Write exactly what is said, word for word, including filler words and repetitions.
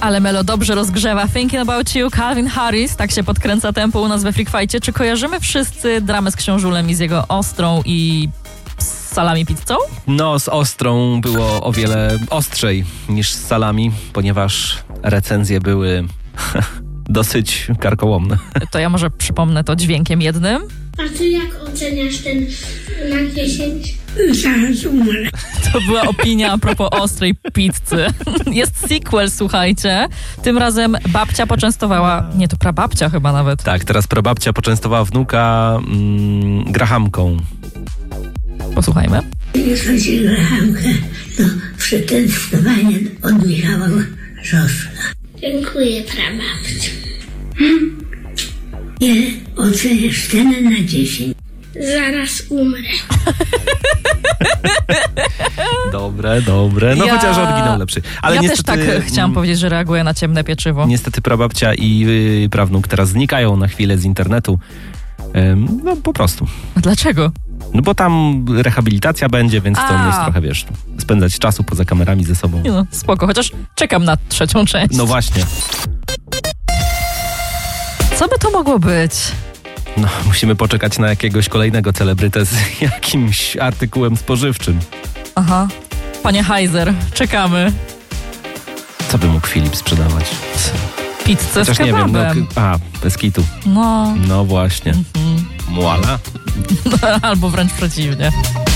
Ale Melo dobrze rozgrzewa. Thinking About You, Calvin Harris. Tak się podkręca tempo u nas we Freak Fight'cie. Czy kojarzymy wszyscy dramę z Książulem i z jego ostrą i z salami pizzą? No, z ostrą było o wiele ostrzej niż z salami, ponieważ recenzje były dosyć karkołomne. To ja może przypomnę to dźwiękiem jednym. A ty jak oceniasz ten na dziesięć? Zaraz umrę. To była opinia a propos ostrej pizzy. Jest sequel, słuchajcie. Tym razem babcia poczęstowała, nie, to prababcia chyba nawet. Tak, teraz prababcia poczęstowała wnuka mm, grahamką. Posłuchajmy. Jeśli chodzi o grahamkę, to przetestowanie od Michała Żoszka. Dziękuję, prababciu. Hmm? Ile oceniasz cenę na dziesięć? Zaraz umrę. Dobre, dobre. No Ja- chociaż oryginał lepszy. Ale ja niestety, też tak chciałam powiedzieć, że reaguję na ciemne pieczywo. Niestety prababcia i y, prawnuk teraz znikają na chwilę z internetu. Ym, no po prostu. Dlaczego? No bo tam rehabilitacja będzie, więc A. to jest trochę, wiesz, spędzać czasu poza kamerami ze sobą. No, spoko, chociaż czekam na trzecią część. No właśnie. Co by to mogło być? No, musimy poczekać na jakiegoś kolejnego celebrytę z jakimś artykułem spożywczym. Aha. Panie Heiser, czekamy. Co by mógł Filip sprzedawać? Pizzę z Chociaż nie wiem, no, kebabem. k- a, bez kitu. No, No właśnie. mhm. Muala. Albo wręcz przeciwnie.